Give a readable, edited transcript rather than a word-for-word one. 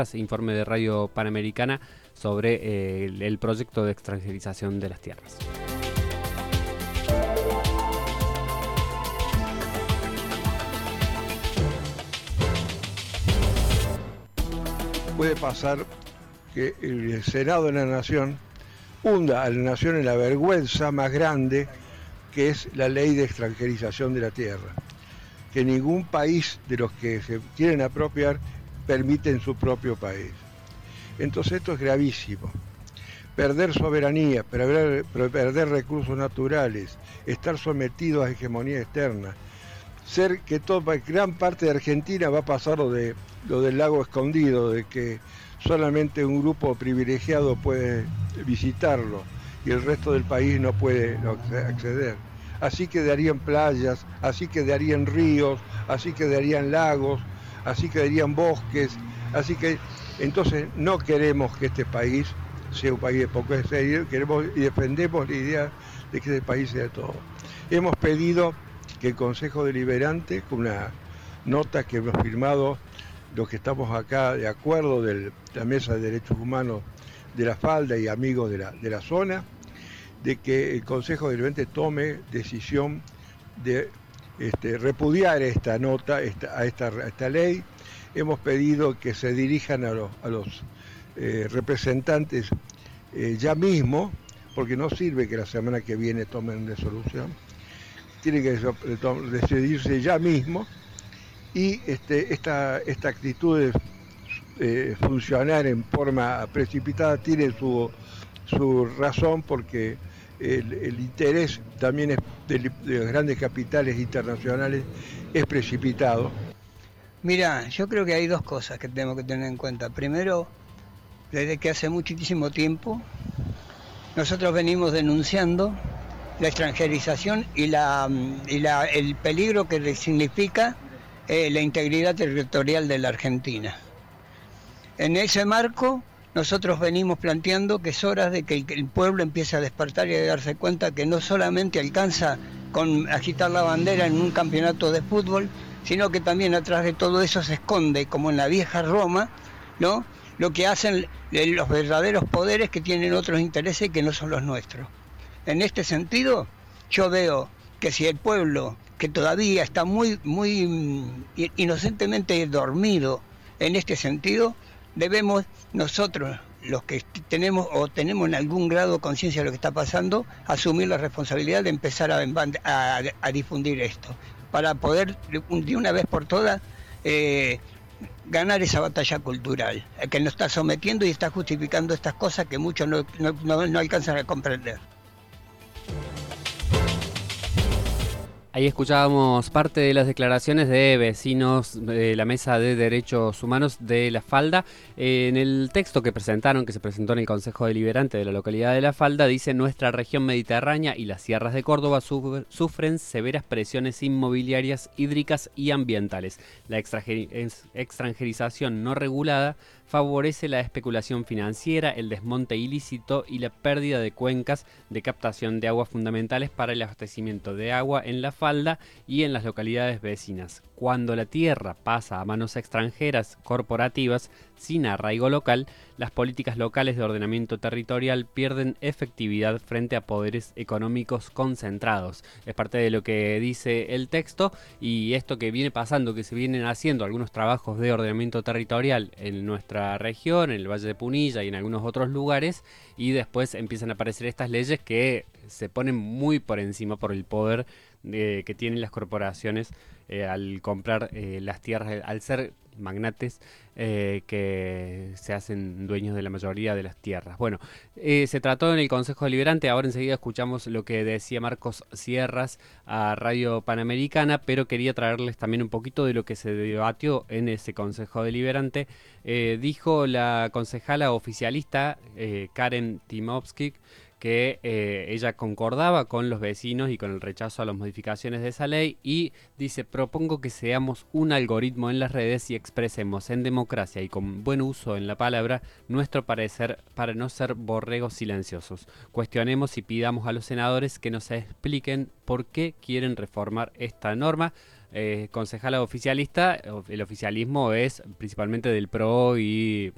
Informe de Radio Panamericana sobre el proyecto de extranjerización de las tierras. Puede pasar que el Senado de la Nación hunda a la Nación en la vergüenza más grande, que es la ley de extranjerización de la tierra, que ningún país de los que se quieren apropiar permite en su propio país. Entonces esto es gravísimo. Perder soberanía, perder recursos naturales, estar sometidos a hegemonía externa, ser que gran parte de Argentina va a pasar lo del lago escondido, de que solamente un grupo privilegiado puede visitarlo y el resto del país no puede acceder. Así quedarían playas, así quedarían ríos, así quedarían lagos, así quedarían bosques, así que entonces no queremos que este país sea un país de poco serio, queremos y defendemos la idea de que este país sea de todo. Hemos pedido que el Consejo Deliberante, con una nota que hemos firmado los que estamos acá de acuerdo de la Mesa de Derechos Humanos de la Falda y amigos de la zona, de que el Consejo Deliberante tome decisión de repudiar esta nota, a esta ley. Hemos pedido que se dirijan a los representantes ya mismo, porque no sirve que la semana que viene tomen resolución, tiene que decidirse ya mismo, y esta actitud de funcionar en forma precipitada tiene su razón, porque el interés también de los grandes capitales internacionales es precipitado. Mira, yo creo que hay dos cosas que tenemos que tener en cuenta. Primero, desde que hace muchísimo tiempo nosotros venimos denunciando la extranjerización y el peligro que significa la integridad territorial de la Argentina. En ese marco, nosotros venimos planteando que es hora de que el pueblo empiece a despertar y a darse cuenta que no solamente alcanza con agitar la bandera en un campeonato de fútbol, sino que también atrás de todo eso se esconde, como en la vieja Roma, ¿no?, lo que hacen los verdaderos poderes que tienen otros intereses que no son los nuestros. En este sentido, yo veo que si el pueblo, que todavía está muy inocentemente dormido en este sentido, debemos nosotros, los que tenemos en algún grado conciencia de lo que está pasando, asumir la responsabilidad de empezar a difundir esto, para poder de una vez por todas ganar esa batalla cultural, que nos está sometiendo y está justificando estas cosas que muchos no alcanzan a comprender. Ahí escuchábamos parte de las declaraciones de vecinos de la Mesa de Derechos Humanos de La Falda. En el texto que se presentó en el Consejo Deliberante de la localidad de La Falda, dice: nuestra región mediterránea y las sierras de Córdoba sufren severas presiones inmobiliarias, hídricas y ambientales. La extranjerización no regulada favorece la especulación financiera, el desmonte ilícito y la pérdida de cuencas de captación de aguas fundamentales para el abastecimiento de agua en La Falda y en las localidades vecinas. Cuando la tierra pasa a manos extranjeras corporativas sin arraigo local, las políticas locales de ordenamiento territorial pierden efectividad frente a poderes económicos concentrados. Es parte de lo que dice el texto, y esto que viene pasando, que se vienen haciendo algunos trabajos de ordenamiento territorial en nuestra región, en el Valle de Punilla y en algunos otros lugares, y después empiezan a aparecer estas leyes que se ponen muy por encima por el poder que tienen las corporaciones al comprar las tierras, al ser magnates que se hacen dueños de la mayoría de las tierras. Bueno, se trató en el Consejo Deliberante. Ahora enseguida escuchamos lo que decía Marcos Sierras a Radio Panamericana, pero quería traerles también un poquito de lo que se debatió en ese Consejo Deliberante. Dijo la concejala oficialista Karen Timovsky que ella concordaba con los vecinos y con el rechazo a las modificaciones de esa ley, y dice: propongo que seamos un algoritmo en las redes y expresemos en democracia y con buen uso en la palabra nuestro parecer para no ser borregos silenciosos. Cuestionemos y pidamos a los senadores que nos expliquen por qué quieren reformar esta norma. Concejala oficialista, el oficialismo es principalmente del PRO y